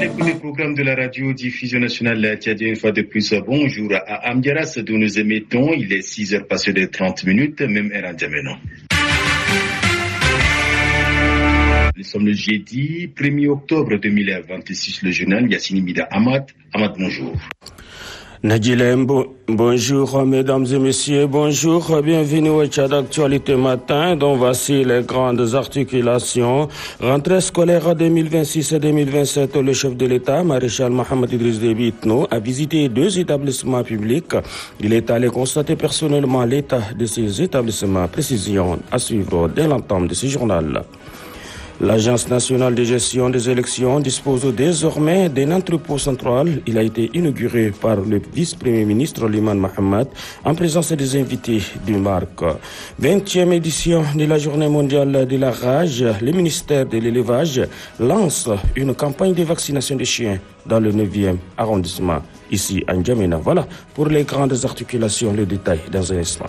l'écoute des programmes de la radio diffusion nationale Tchadien une fois de plus. Bonjour à Amdiaras d'où nous émettons. Il est 6h passé de 30 minutes, même heure en Djamena. Nous sommes le jeudi 1er octobre 2026. Le journal Yassine Mida Ahmad. Ahmad, bonjour. Nadjilem, bonjour mesdames et messieurs, bonjour, bienvenue au Tchad Actualité Matin, dont voici les grandes articulations. Rentrée scolaire 2026 et 2027, le chef de l'État, maréchal Mohamed Idriss Déby Itno, a visité 2 établissements publics. Il est allé constater personnellement l'état de ces établissements. Précision à suivre dès l'entame de ce journal. L'Agence nationale de gestion des élections dispose désormais d'un entrepôt central. Il a été inauguré par le vice-premier ministre Liman Mohamed en présence des invités du MARC. 20e édition de la Journée mondiale de la rage. Le ministère de l'élevage lance une campagne de vaccination des chiens dans le 9e arrondissement, ici à N'Djamena. Voilà pour les grandes articulations, le détail dans un instant.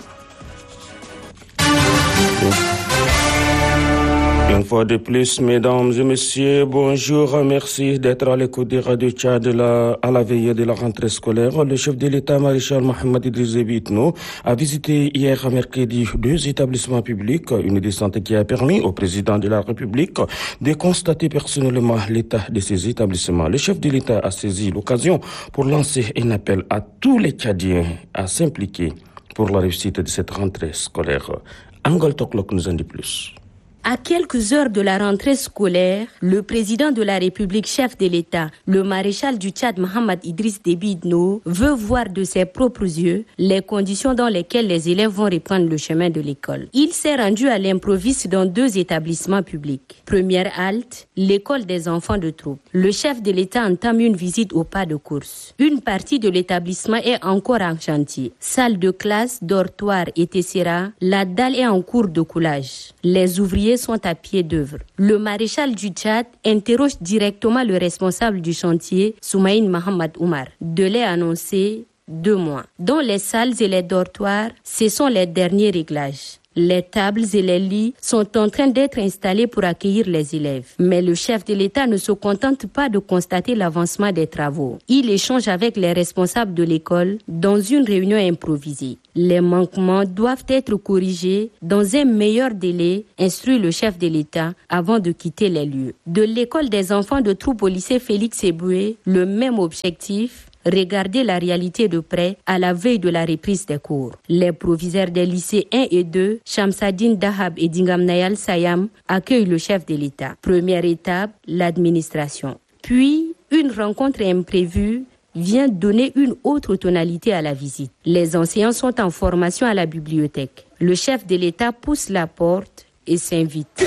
Une fois de plus, mesdames et messieurs, bonjour, merci d'être à l'écoute des radios Tchad à la veille de la rentrée scolaire. Le chef de l'État, maréchal Mohamed Idriss Déby Itno, a visité hier mercredi 2 établissements publics, une descente qui a permis au président de la République de constater personnellement l'état de ces établissements. Le chef de l'État a saisi l'occasion pour lancer un appel à tous les Tchadiens à s'impliquer pour la réussite de cette rentrée scolaire. Angol Toklok nous en dit plus. À quelques heures de la rentrée scolaire, le président de la République, chef de l'État, le maréchal du Tchad Mohamed Idriss Déby Itno, veut voir de ses propres yeux les conditions dans lesquelles les élèves vont reprendre le chemin de l'école. Il s'est rendu à l'improviste dans 2 établissements publics. Première halte, l'école des enfants de troupe. Le chef de l'État entame une visite au pas de course. Une partie de l'établissement est encore en chantier. Salle de classe, dortoir et tessera, la dalle est en cours de coulage. Les ouvriers sont à pied d'œuvre. Le maréchal du Tchad interroge directement le responsable du chantier, Soumaïn Mohamed Oumar. Délai annoncé 2 mois. Dans les salles et les dortoirs, ce sont les derniers réglages. Les tables et les lits sont en train d'être installés pour accueillir les élèves. Mais le chef de l'État ne se contente pas de constater l'avancement des travaux. Il échange avec les responsables de l'école dans une réunion improvisée. Les manquements doivent être corrigés dans un meilleur délai, instruit le chef de l'État avant de quitter les lieux. De l'école des enfants de troupe au lycée Félix Eboué, le même objectif. Regarder la réalité de près à la veille de la reprise des cours. Les proviseurs des lycées 1 et 2, Shamsadine Dahab et Dingam Nayal Sayam, accueillent le chef de l'État. Première étape, l'administration. Puis, une rencontre imprévue vient donner une autre tonalité à la visite. Les enseignants sont en formation à la bibliothèque. Le chef de l'État pousse la porte et s'invite.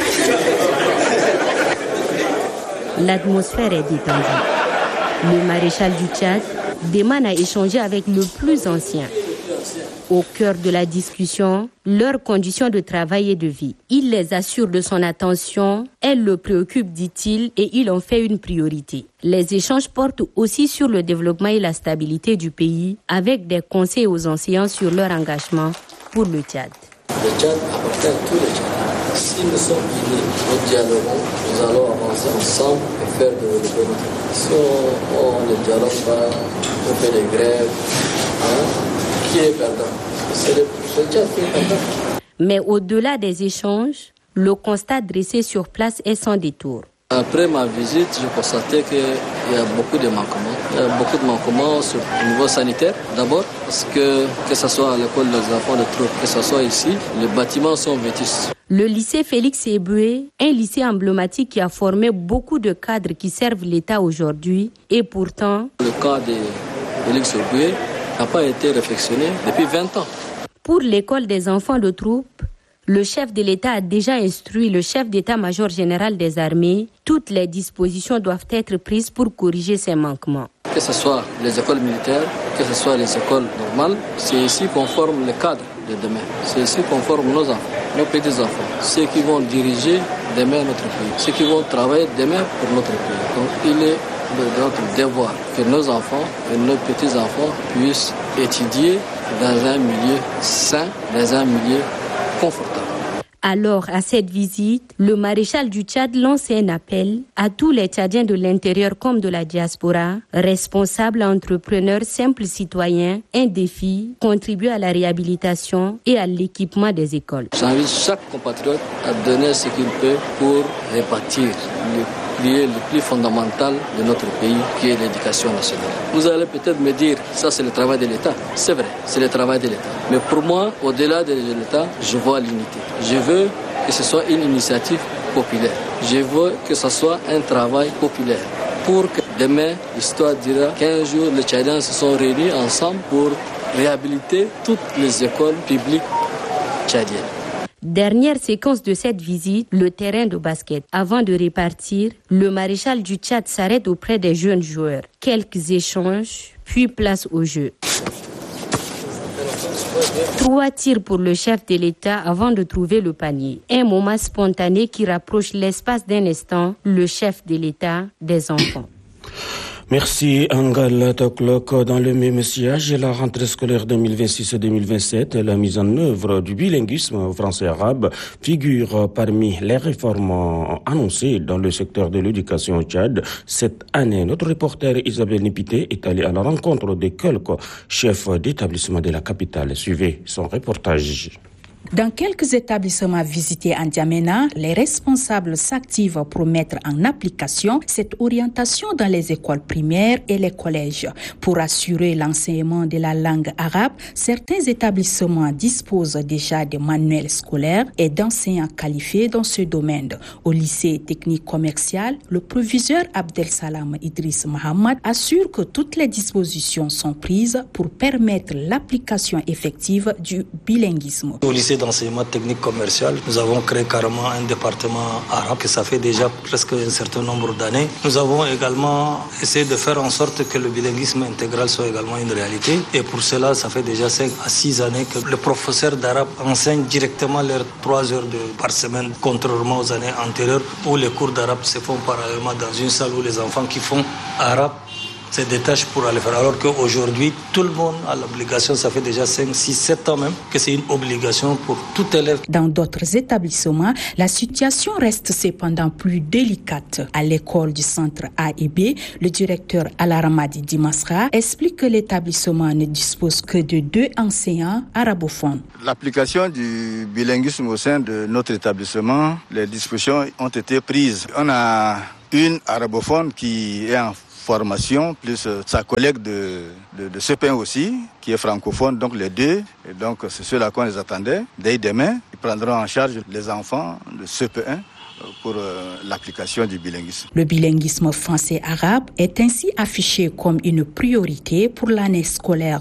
L'atmosphère est détendue. Le maréchal du Tchad demande à échanger avec le plus ancien. Au cœur de la discussion, leurs conditions de travail et de vie. Il les assure de son attention, elle le préoccupe, dit-il, et il en fait une priorité. Les échanges portent aussi sur le développement et la stabilité du pays, avec des conseils aux enseignants sur leur engagement pour le Tchad. Le Tchad appartient à tous les Tchadiens. Si nous sommes unis, nous dialoguons, nous allons avancer ensemble et faire développer notre pays. Si on ne dialogue pas, on fait des grèves, qui est perdant? C'est le Tchad qui est perdant. Mais au-delà des échanges, le constat dressé sur place est sans détour. Après ma visite, j'ai constaté qu'il y a beaucoup de manquements. Il y a beaucoup de manquements au niveau sanitaire, d'abord, parce que ce soit à l'école des enfants de troupe, que ce soit ici, les bâtiments sont vétustes. Le lycée Félix Eboué, un lycée emblématique qui a formé beaucoup de cadres qui servent l'État aujourd'hui, et pourtant... Le cas de Félix Eboué n'a pas été réflexionné depuis 20 ans. Pour l'école des enfants de troupe, le chef de l'État a déjà instruit le chef d'état-major général des armées. Toutes les dispositions doivent être prises pour corriger ces manquements. Que ce soit les écoles militaires, que ce soit les écoles normales, c'est ici qu'on forme les cadres de demain. C'est ici qu'on forme nos enfants, nos petits-enfants, ceux qui vont diriger demain notre pays, ceux qui vont travailler demain pour notre pays. Donc il est de notre devoir que nos enfants et nos petits-enfants puissent étudier dans un milieu sain, dans un milieu confortable. Alors, à cette visite, le maréchal du Tchad lance un appel à tous les Tchadiens de l'intérieur comme de la diaspora, responsables, entrepreneurs, simples citoyens, un défi, contribuer à la réhabilitation et à l'équipement des écoles. J'invite chaque compatriote à donner ce qu'il peut pour répartir le plus fondamental de notre pays, qui est l'éducation nationale. Vous allez peut-être me dire, ça c'est le travail de l'État. C'est vrai, c'est le travail de l'État. Mais pour moi, au-delà de l'État, je vois l'unité. Je veux que ce soit une initiative populaire. Je veux que ce soit un travail populaire. Pour que demain, l'histoire dira qu'un jour, les Tchadiens se sont réunis ensemble pour réhabiliter toutes les écoles publiques tchadiennes. Dernière séquence de cette visite, le terrain de basket. Avant de repartir, le maréchal du Tchad s'arrête auprès des jeunes joueurs. Quelques échanges, puis place au jeu. 3 tirs pour le chef de l'État avant de trouver le panier. Un moment spontané qui rapproche l'espace d'un instant le chef de l'État des enfants. Merci Angal Toklok. Dans le même sillage, la rentrée scolaire 2026-2027, la mise en œuvre du bilinguisme français-arabe figure parmi les réformes annoncées dans le secteur de l'éducation au Tchad. Cette année, notre reporter Isabelle Nipité est allée à la rencontre de quelques chefs d'établissement de la capitale. Suivez son reportage. Dans quelques établissements visités en N'Djamena, les responsables s'activent pour mettre en application cette orientation dans les écoles primaires et les collèges. Pour assurer l'enseignement de la langue arabe, certains établissements disposent déjà de manuels scolaires et d'enseignants qualifiés dans ce domaine. Au lycée technique commercial, le proviseur Abdel Salam Idriss Mohamed assure que toutes les dispositions sont prises pour permettre l'application effective du bilinguisme. Au lycée d'enseignement technique commercial, nous avons créé carrément un département arabe, que ça fait déjà presque un certain nombre d'années. Nous avons également essayé de faire en sorte que le bilinguisme intégral soit également une réalité. Et pour cela, ça fait déjà 5 à 6 années que le professeur d'arabe enseigne directement leurs 3 heures par semaine, contrairement aux années antérieures où les cours d'arabe se font parallèlement dans une salle où les enfants qui font arabe se détachent pour aller faire. Alors qu'aujourd'hui, tout le monde a l'obligation, ça fait déjà 5, 6, 7 ans même, que c'est une obligation pour tout élève. Dans d'autres établissements, la situation reste cependant plus délicate. À l'école du centre A et B, le directeur Alaramadi Dimasra explique que l'établissement ne dispose que de 2 enseignants arabophones. L'application du bilinguisme au sein de notre établissement, les dispositions ont été prises. On a une arabophone qui est en formation, plus sa collègue de CP1 aussi, qui est francophone, donc les 2. Et donc c'est ceux-là qu'on les attendait. Dès demain, ils prendront en charge les enfants de CP1 pour l'application du bilinguisme. Le bilinguisme français-arabe est ainsi affiché comme une priorité pour l'année scolaire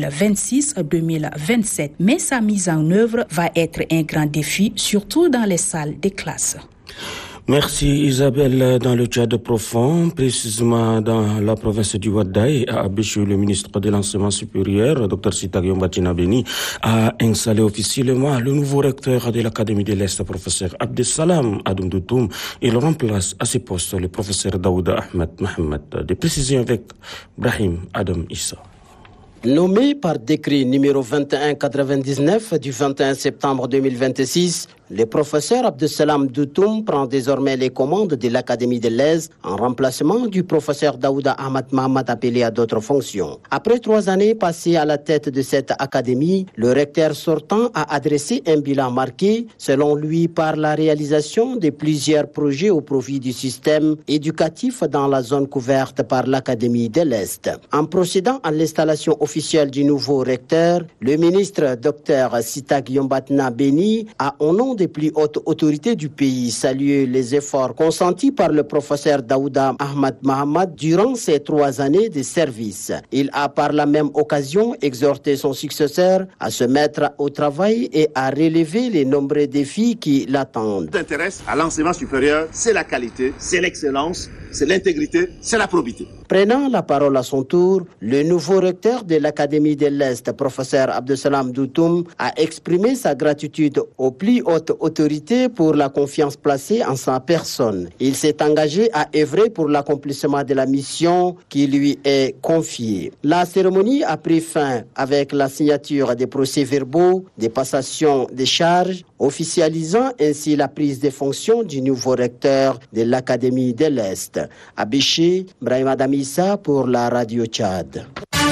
2026-2027. Mais sa mise en œuvre va être un grand défi, surtout dans les salles de classe. Merci Isabelle. Dans le Tchad profond, précisément dans la province du Wadaï, à Abéchou, le ministre de l'Enseignement supérieur, Dr Sitak Yombatina Beni, a installé officiellement le nouveau recteur de l'Académie de l'Est, professeur Abdesalam Adoum Doutoum. Il remplace à ce poste le professeur Daouda Ahmed Mohamed. Des précisions avec Brahim Adam Issa. Nommé par décret numéro 2199 du 21 septembre 2026, le professeur Abdesalam Doutoum prend désormais les commandes de l'Académie de l'Est en remplacement du professeur Daouda Ahmed Mohamed appelé à d'autres fonctions. Après 3 années passées à la tête de cette académie, le recteur sortant a adressé un bilan marqué, selon lui, par la réalisation de plusieurs projets au profit du système éducatif dans la zone couverte par l'Académie de l'Est. En procédant à l'installation officielle du nouveau recteur, le ministre Dr Sitak Yombatina Beni a, au nom des plus hautes autorités du pays, salué les efforts consentis par le professeur Daouda Ahmed Mohamed durant ces 3 années de service. Il a par la même occasion exhorté son successeur à se mettre au travail et à relever les nombreux défis qui l'attendent. Ce qui t'intéresse à l'enseignement supérieur, c'est la qualité, c'est l'excellence, c'est l'intégrité, c'est la probité. Prenant la parole à son tour, le nouveau recteur de l'Académie de l'Est, professeur Abdesalam Doutoum, a exprimé sa gratitude aux plus hautes autorités pour la confiance placée en sa personne. Il s'est engagé à œuvrer pour l'accomplissement de la mission qui lui est confiée. La cérémonie a pris fin avec la signature des procès-verbaux, des passations des charges, officialisant ainsi la prise des fonctions du nouveau recteur de l'Académie de l'Est. Abéché, Brahima Damissa pour la Radio Tchad.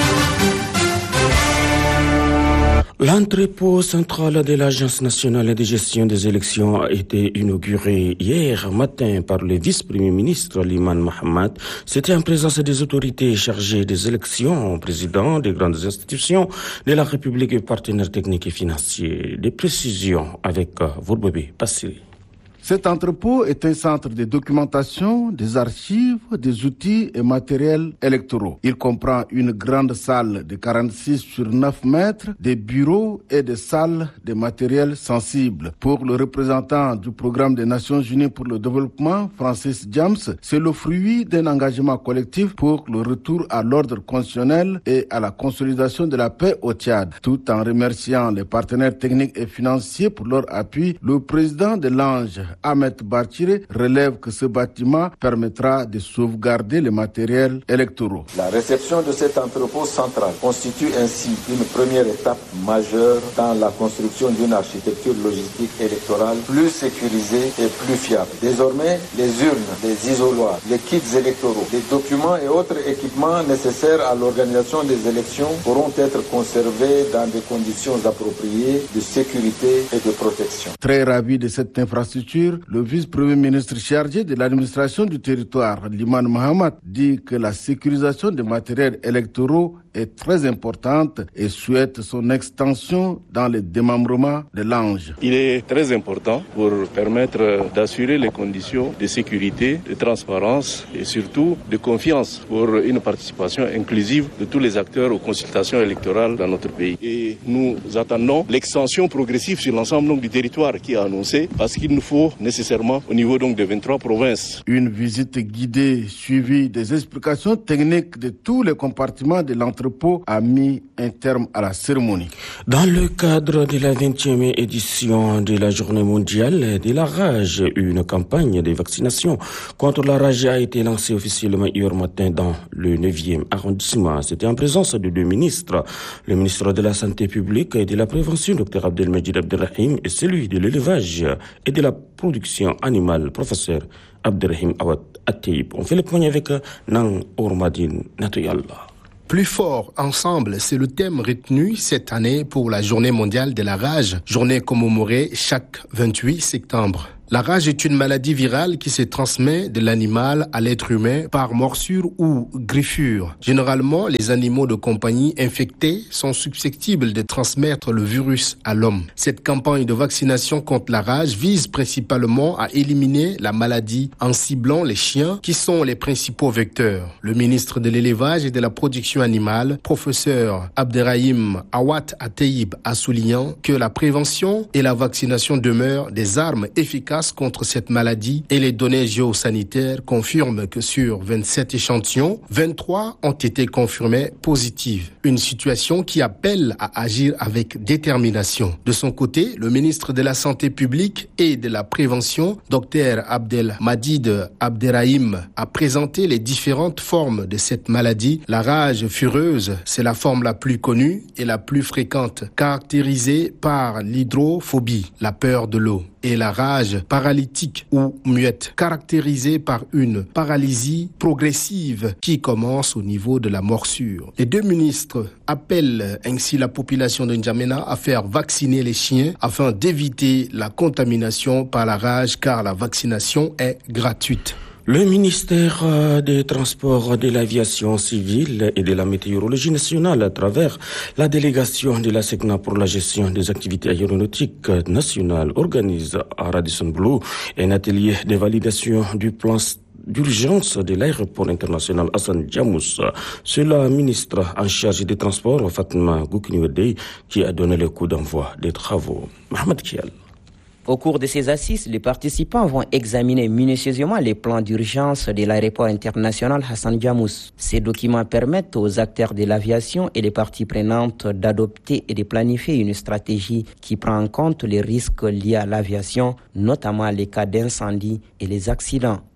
L'entrepôt central de l'Agence nationale de gestion des élections a été inauguré hier matin par le vice-premier ministre Liman Mohamed. C'était en présence des autorités chargées des élections, président des grandes institutions de la République et partenaires techniques et financiers. Des précisions avec Vourbébé Passiri. Cet entrepôt est un centre de documentation, des archives, des outils et matériels électoraux. Il comprend une grande salle de 46 sur 9 mètres, des bureaux et des salles de matériel sensible. Pour le représentant du programme des Nations Unies pour le développement, Francis James, c'est le fruit d'un engagement collectif pour le retour à l'ordre constitutionnel et à la consolidation de la paix au Tchad. Tout en remerciant les partenaires techniques et financiers pour leur appui, le président de l'Ange, Ahmed Barchire, relève que ce bâtiment permettra de sauvegarder les matériels électoraux. La réception de cet entrepôt central constitue ainsi une première étape majeure dans la construction d'une architecture logistique électorale plus sécurisée et plus fiable. Désormais, les urnes, les isoloirs, les kits électoraux, les documents et autres équipements nécessaires à l'organisation des élections pourront être conservés dans des conditions appropriées de sécurité et de protection. Très ravi de cette infrastructure, le vice-premier ministre chargé de l'administration du territoire, Liman Mohamed, dit que la sécurisation des matériels électoraux est très importante et souhaite son extension dans le démembrement de l'Ange. Il est très important pour permettre d'assurer les conditions de sécurité, de transparence et surtout de confiance pour une participation inclusive de tous les acteurs aux consultations électorales dans notre pays. Et nous attendons l'extension progressive sur l'ensemble du territoire qui est annoncée parce qu'il nous faut nécessairement au niveau des 23 provinces. Une visite guidée suivie des explications techniques de tous les compartiments de l'entrepôt a mis un terme à la cérémonie. Dans le cadre de la 20e édition de la Journée mondiale de la rage, une campagne de vaccination contre la rage a été lancée officiellement hier matin dans le 9e arrondissement. C'était en présence de deux ministres, le ministre de la Santé publique et de la Prévention, Dr Abdelmajid Abdelrahim, et celui de l'élevage et de la production animale, professeur Abderrahim Awad Atteib. On fait le point avec Nang Ourmadine Natouyallah. Plus fort ensemble, c'est le thème retenu cette année pour la Journée mondiale de la rage, journée commémorée chaque 28 septembre. La rage est une maladie virale qui se transmet de l'animal à l'être humain par morsure ou griffure. Généralement, les animaux de compagnie infectés sont susceptibles de transmettre le virus à l'homme. Cette campagne de vaccination contre la rage vise principalement à éliminer la maladie en ciblant les chiens qui sont les principaux vecteurs. Le ministre de l'élevage et de la production animale, professeur Abderrahim Awad Atteib, a souligné que la prévention et la vaccination demeurent des armes efficaces contre cette maladie et les données géosanitaires confirment que sur 27 échantillons, 23 ont été confirmés positifs. Une situation qui appelle à agir avec détermination. De son côté, le ministre de la Santé publique et de la Prévention, Dr Abdelmajid Abderrahim, a présenté les différentes formes de cette maladie. La rage fureuse, c'est la forme la plus connue et la plus fréquente, caractérisée par l'hydrophobie, la peur de l'eau, et la rage paralytique ou muette, caractérisée par une paralysie progressive qui commence au niveau de la morsure. Les deux ministres appellent ainsi la population de N'Djamena à faire vacciner les chiens afin d'éviter la contamination par la rage car la vaccination est gratuite. Le ministère des Transports, de l'Aviation civile et de la Météorologie nationale, à travers la délégation de la SECNA pour la gestion des activités aéronautiques nationales, organise à Radisson Blu un atelier de validation du plan d'urgence de l'aéroport international Hassan Diamous. C'est la ministre en charge des Transports, Fatma Goukniwedei, qui a donné le coup d'envoi des travaux. Mohamed Kial. Au cours de ces assises, les participants vont examiner minutieusement les plans d'urgence de l'aéroport international Hassan Diamous. Ces documents permettent aux acteurs de l'aviation et les parties prenantes d'adopter et de planifier une stratégie qui prend en compte les risques liés à l'aviation, notamment les cas d'incendie et les accidents.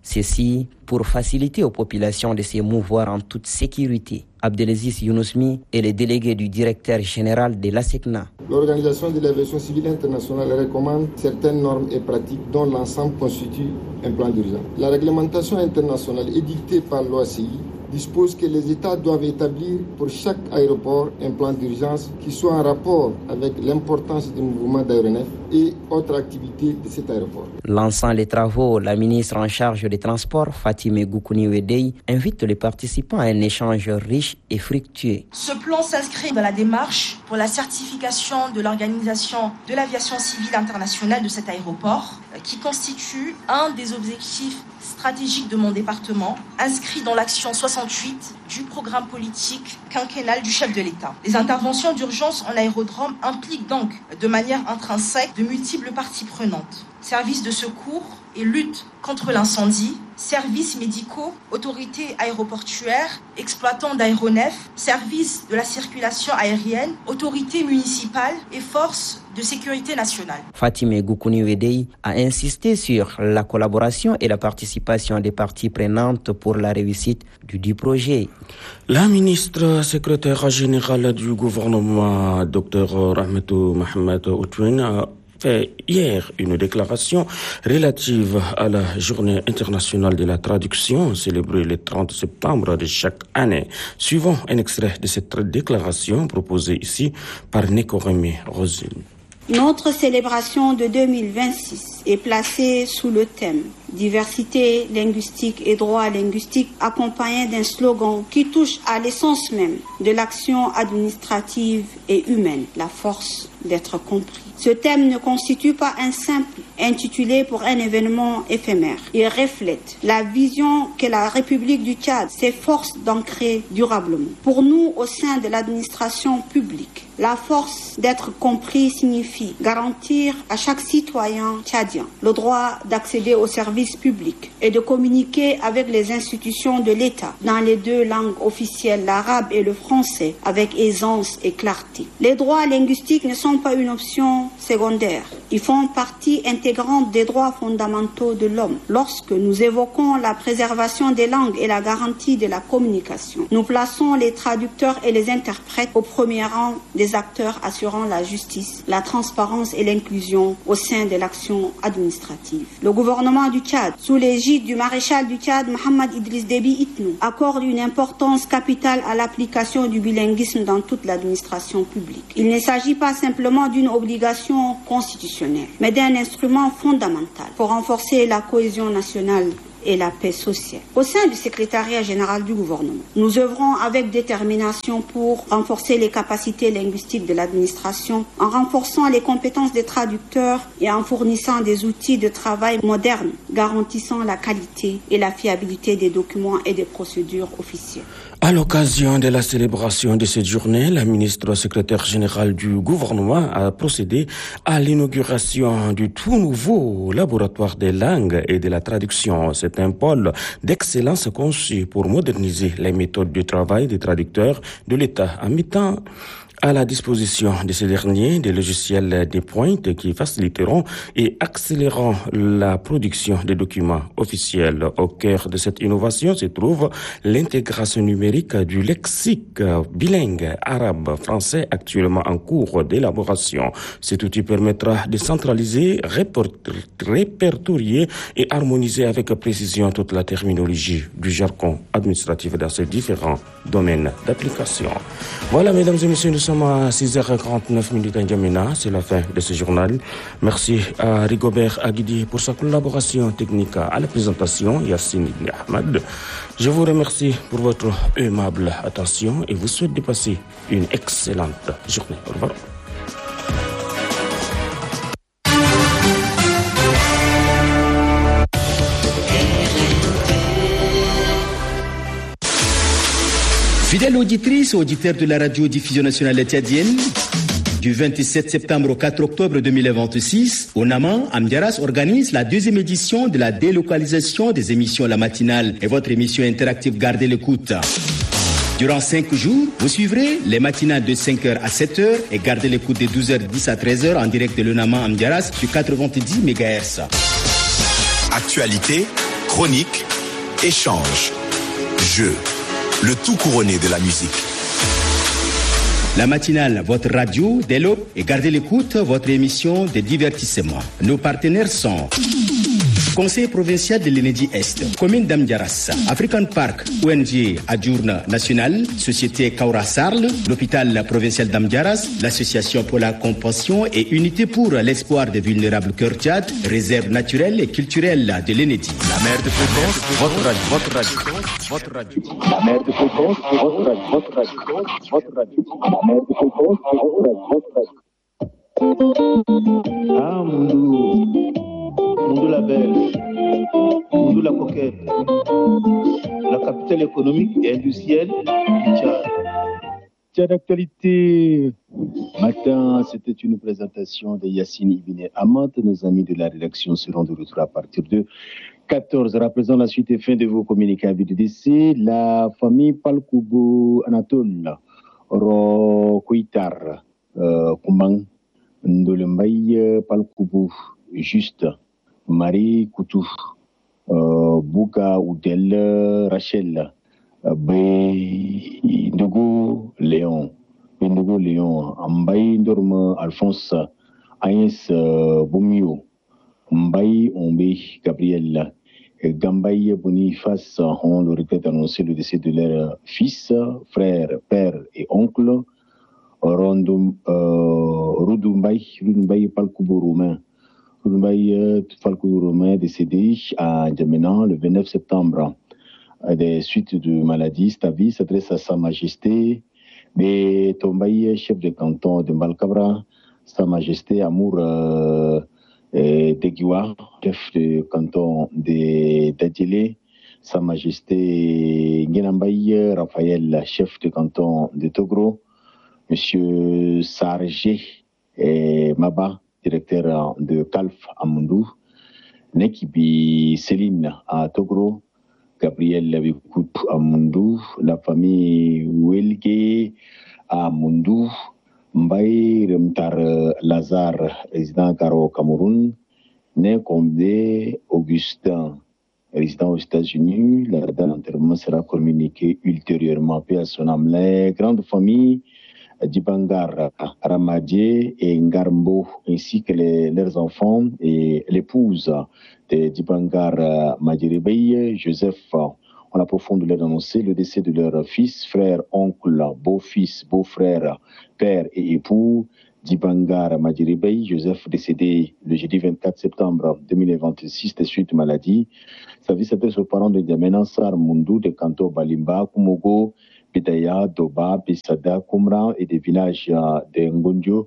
Ceci pour faciliter aux populations de se mouvoir en toute sécurité. Abdelaziz Younusmi est le délégué du directeur général de l'ASECNA. L'Organisation de l'aviation civile internationale recommande certaines normes et pratiques dont l'ensemble constitue un plan d'urgence. La réglementation internationale édictée par l'OACI dispose que les États doivent établir pour chaque aéroport un plan d'urgence qui soit en rapport avec l'importance du mouvement d'aéronefs et autres activités de cet aéroport. Lançant les travaux, la ministre en charge des Transports, Fatime Goukouni-Wedei, invite les participants à un échange riche et fructueux. Ce plan s'inscrit dans la démarche pour la certification de l'Organisation de l'aviation civile internationale de cet aéroport, qui constitue un des objectifs stratégique de mon département, inscrit dans l'action 68 du programme politique quinquennal du chef de l'État. Les interventions d'urgence en aérodrome impliquent donc de manière intrinsèque de multiples parties prenantes. Services de secours et lutte contre l'incendie, services médicaux, autorités aéroportuaires, exploitants d'aéronefs, services de la circulation aérienne, autorités municipales et forces de sécurité nationale. Fatime Goukouni-Wedei a insisté sur la collaboration et la participation des parties prenantes pour la réussite du projet. La ministre secrétaire générale du gouvernement, Dr Rahmetou Mohamed Outouine, a fait hier une déclaration relative à la Journée internationale de la traduction célébrée le 30 septembre de chaque année. Suivons un extrait de cette déclaration proposée ici par Nekoremi Rosine. Notre célébration de 2026 est placée sous le thème diversité linguistique et droit linguistique, accompagné d'un slogan qui touche à l'essence même de l'action administrative et humaine, la force d'être compris. Ce thème ne constitue pas un simple intitulé pour un événement éphémère. Il reflète la vision que la République du Tchad s'efforce d'ancrer durablement. Pour nous, au sein de l'administration publique, la force d'être compris signifie garantir à chaque citoyen tchadien le droit d'accéder aux services publics et de communiquer avec les institutions de l'État dans les deux langues officielles, l'arabe et le français, avec aisance et clarté. Les droits linguistiques ne sont pas une option secondaire. Ils font partie intégrante des droits fondamentaux de l'homme. Lorsque nous évoquons la préservation des langues et la garantie de la communication, nous plaçons les traducteurs et les interprètes au premier rang des acteurs assurant la justice, la transparence et l'inclusion au sein de l'action administrative. Le gouvernement du Tchad, sous l'égide du maréchal du Tchad, Mohamed Idriss Déby Itno, accorde une importance capitale à l'application du bilinguisme dans toute l'administration publique. Il ne s'agit pas simplement d'une obligation constitutionnelle, mais d'un instrument fondamental pour renforcer la cohésion nationale et la paix sociale. Au sein du secrétariat général du gouvernement, nous œuvrons avec détermination pour renforcer les capacités linguistiques de l'administration, en renforçant les compétences des traducteurs et en fournissant des outils de travail modernes, garantissant la qualité et la fiabilité des documents et des procédures officielles. À l'occasion de la célébration de cette journée, la ministre secrétaire générale du gouvernement a procédé à l'inauguration du tout nouveau laboratoire des langues et de la traduction. C'est un pôle d'excellence conçu pour moderniser les méthodes de travail des traducteurs de l'État en mettant à la disposition de ces derniers des logiciels de pointe qui faciliteront et accéléreront la production des documents officiels. Au cœur de cette innovation se trouve l'intégration numérique du lexique bilingue arabe-français actuellement en cours d'élaboration. Cet outil permettra de centraliser, répertorier et harmoniser avec précision toute la terminologie du jargon administratif dans ces différents domaines d'application. Voilà, mesdames et messieurs, nous sommes à 6h49 à N'Djamena, c'est la fin de ce journal. Merci à Rigobert Aguidi pour sa collaboration technique à la présentation, Yassine Ibn Ahmad. Je vous remercie pour votre aimable attention et vous souhaite de passer une excellente journée. Au revoir. Fidèles auditrices et auditeurs de la radio-diffusion nationale tchadienne, du 27 septembre au 4 octobre 2026, Onama Amdiaras organise la deuxième édition de la délocalisation des émissions La Matinale et votre émission interactive Gardez l'écoute. Durant 5 jours, vous suivrez les matinales de 5h à 7h et Gardez l'écoute de 12h10 à 13h en direct de l'Onama Amdiaras sur 90 MHz. Actualité, chroniques, échanges, jeux, le tout couronné de la musique. La matinale, votre radio, dès l'aube, et gardez l'écoute, votre émission de divertissement. Nos partenaires sont Conseil provincial de l'Enedi Est, Commune d'Amdiaras, African Park, ONG Adjourne National, Société Kaura Sarl, l'Hôpital provincial d'Amdiaras, l'Association pour la compassion et Unité pour l'espoir des vulnérables Cœur Tchad, Réserve naturelle et culturelle de l'Enedi. La mer de fréquence, votre radio, votre radio, votre radio. La mer de fréquence, votre radio, votre radio, votre radio. La mer de fréquence, votre radio, votre radio. Ah, Moundou la belle, Moundou la coquette, la capitale économique et industrielle du Tchad. Tchad d'actualité. Matin, c'était une présentation de Yassine Ibn Amant. Nos amis de la rédaction seront de retour à partir de 14h. À présent, la suite est fin de vos communiqués à vue de décès. La famille Palkoubou Anatole, Rokuitar, Kumbang, Ndolembay Palkoubou, Juste, Marie Koutou, Bouka Oudel, Rachel, Ndogo Léon, Ambaye Ndorme Alphonse, Agnès Boumio, Mbaye Ombe Gabriel, Gambaye Boniface ont le regret d'annoncer le décès de leur fils, frère, père et oncle, Roudumbaye Palkoubou Romain. Roudumbaye Palkoubou Romain décédé à N'Djamena le 29 septembre. Des suites de maladies, Stavi s'adresse à Sa Majesté de Tombaye, chef de canton de Mbalkabra, Sa Majesté Amour Degiwa, chef de canton de Dadjele, Sa Majesté Nguenambaye Raphaël, chef de canton de Togro, Monsieur Sargé Maba, directeur de Calf à Moundou, Nekibi Céline à Togro, Gabriel Bikoup à Moundou, la famille Welge à Moundou, Mbaye Remtar Lazare, résident Garo Cameroun, Nekombe Augustin, résident aux États-Unis. La date d'enterrement sera communiquée ultérieurement. Paix à son âme. Les grandes familles Djibangar Ramadie et Ngarmbo, ainsi que leurs enfants et l'épouse de Djibangar Madjiribey, Joseph, ont la profonde douleur d'annoncer le décès de leur fils, frère, oncle, beau-fils, beau-frère, père et époux, Djibangar Madjiribey, Joseph, décédé le jeudi 24 septembre 2026 des suites de maladie. Sa vie s'adresse aux parents de N'Djamena Sar Moundou, de Kanto Balimba, Kumogo, Bidaya, Doba, Bissada, Kumra et des villages de Ngonjo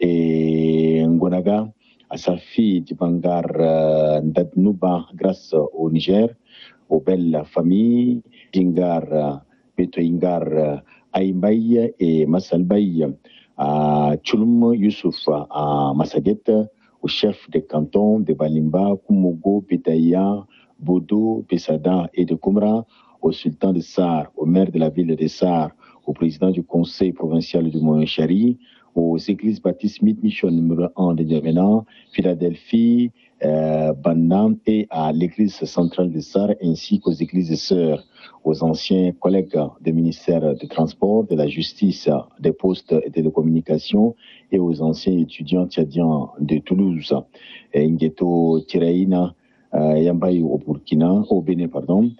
et Ngonaga, à sa fille Djibangar Ndadnouba, grâce au Niger, aux belles familles Jingar, Betoingar, Aïmbaï et Massalbaï, à Tchoulm Youssouf, à Massaguet, au chef des cantons de Balimba, Kumogo, Bidaya, Bodo, Bissada et de Kumra, au sultan de Sar, au maire de la ville de Sar, au président du conseil provincial du Moyen-Chari, aux églises baptistes Mission numéro 1 de N'Djamena, Philadelphie, Banna et à l'église centrale de Sar, ainsi qu'aux églises sœurs, aux anciens collègues des ministères des Transports, de la Justice, des Postes et de Télécommunications et aux anciens étudiants tchadiens de Toulouse, Ngueto Tiraïna, Yambaye au Burkina, au Bénin, pardon,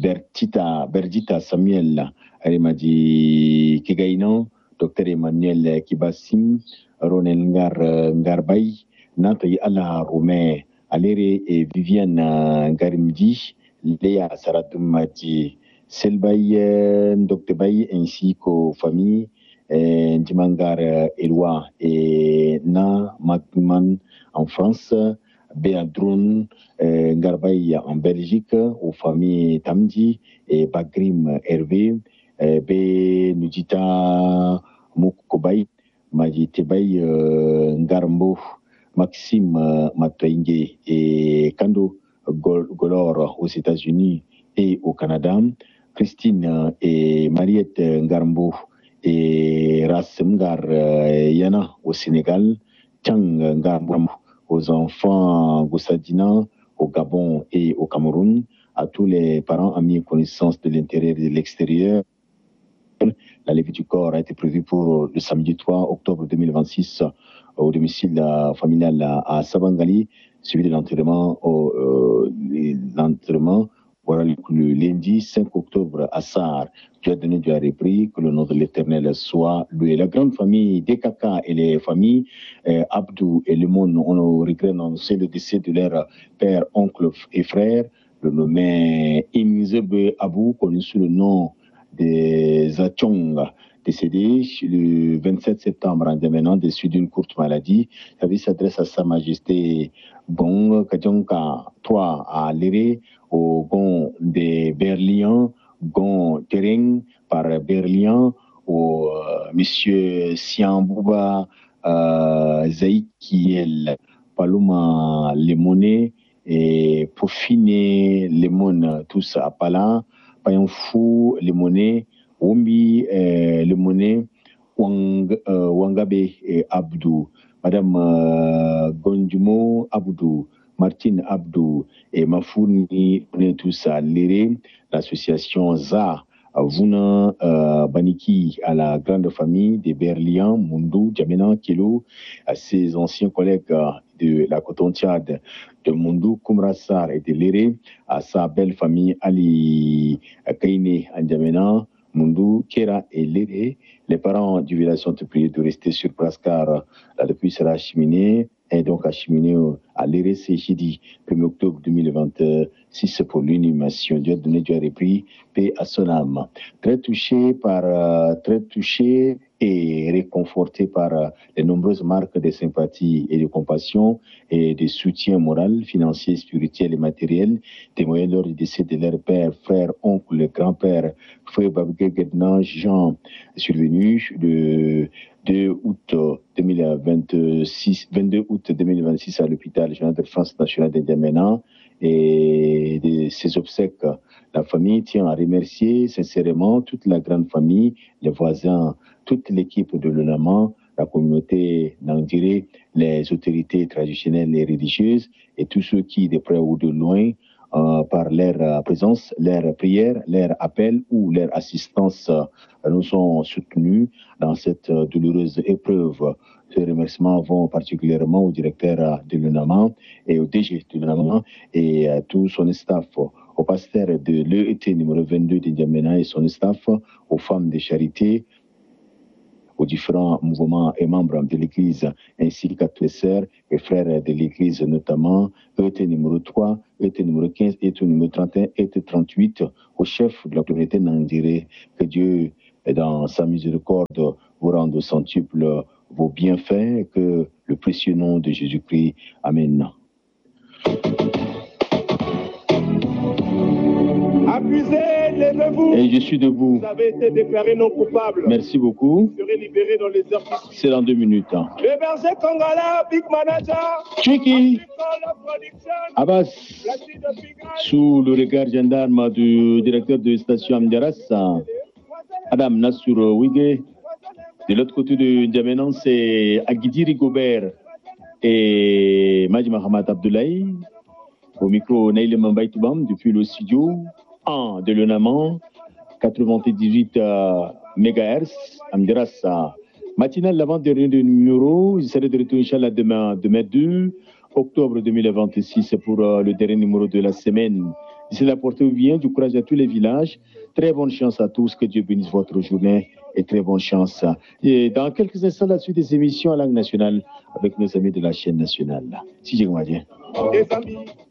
Berdita Samuel Arimadi Kigainan, Dr Emmanuel Kibassim, Ronel Ngarbay, Nathalie Ala Romain Alere et Viviane Garimdi, Léa Saradoumati, Selbaye Ndoktebaye ainsi qu'aux familles Ndimangar Eloi et Na Magman en France, Béadroun Ngarbay en Belgique, aux familles Tamdi et Bagrim Hervé, Bé Nujita Moukobay, Majitebay Ngarmbo, Maxime Matoingue et Kando Golor aux États-Unis et au Canada, Christine et Mariette Ngarmbo et Rassemgar Yana au Sénégal, Chang Ngarmbo aux enfants Goussadina au Gabon et au Cameroun, à tous les parents, amis et connaissances de l'intérieur et de l'extérieur. La levée du corps a été prévue pour le samedi 3 octobre 2026 au domicile familial à Sabangali, suivi de l'enterrement voilà le lundi 5 octobre à Sar. Dieu a donné, Dieu a repris, que le nom de l'Éternel soit loué. La grande famille des Kaka et les familles Abdou et Lemon, on regrette d'annoncer le décès de leur père, oncle et frère, le nommé Inzebe Abou, connu sous le nom des Achong, décédé le 27 septembre en Djamena, déçu d'une courte maladie. La vie s'adresse à Sa Majesté Gong Kajonka 3 à Léré, au Gong des Berlians, Gong Tereng par Berlian, au Monsieur Siambouba Zaïkiel Paloma Lemone et Pofine Lemon, tous à Pala, Payanfou Lemone, Wombi Lemone, Wangabe et Abdou, Madame Gondjumo Abdou, Martine Abdou et Mafouni, on est tous à Léré, l'association ZA, Vuna Baniki, à la grande famille des Berlians, Mundou, Djamena, Kelo, à ses anciens collègues de la Coton-Tchad, de Mundou, Koumrassar et de Léré, à sa belle famille Ali Kaine, Djamena, Mundou, Kera et Léré. Les parents du village sont priés de rester sur place car la depuis sera acheminée et donc acheminée à Léré, c'est jeudi 1er octobre 2026 pour l'inhumation. Dieu a donné, Dieu a repris, paix à son âme. Très touché et réconforté par les nombreuses marques de sympathie et de compassion et de soutien moral, financier, spirituel et matériel témoignés lors du décès de leur père, frère, oncle, grand-père, frère Babougué Guednan Jean, survenu le 22 août 2026 à l'hôpital général de France national de Djamena, et de ses obsèques. La famille tient à remercier sincèrement toute la grande famille, les voisins, toute l'équipe de l'UNAMA, la communauté Nangiré, les autorités traditionnelles et religieuses et tous ceux qui, de près ou de loin, par leur présence, leur prière, leur appel ou leur assistance, nous ont soutenus dans cette douloureuse épreuve. Ces remerciements vont particulièrement au directeur de l'UNAMA et au DG de l'UNAMA et à tout son staff, au pasteur de l'EET numéro 22 de Djamena et son staff, aux femmes de charité, aux différents mouvements et membres de l'Église, ainsi qu'à tous les sœurs et frères de l'Église, notamment ET numéro 3, ET numéro 15, ET numéro 31, ET 38, au chef de la communauté Nangiré. Que Dieu, dans sa miséricorde, vous rende centuple vos bienfaits, et que le précieux nom de Jésus-Christ. Amen. Accusés, levez-vous. Et je suis debout. Vous avez été déclaré non coupable. Merci beaucoup. Vous serez libéré dans les heures qui suivent. C'est dans 2 minutes. Le berger Kongala, Big Manager. Chiki. Abbas. Sous le regard gendarme du directeur de station Amdiaras, Adam Nassour Wigé. De l'autre côté de Djamena, c'est Aguidi Rigobert et Maji Mahamat Abdoulaye. Au micro, Naïle Mambaï Toubam, depuis le studio 1 de l'UNAMA, 98 MHz, Amdiras. Matinale, l'avant-dernier numéro, je serai de retour, Inch'Allah, demain 2 octobre 2026 pour le dernier numéro de la semaine. D'ici là, portez-vous bien, du courage à tous les villages. Très bonne chance à tous, que Dieu bénisse votre journée et très bonne chance. Et dans quelques instants, la suite des émissions à langue nationale avec nos amis de la chaîne nationale. Si j'ai bien.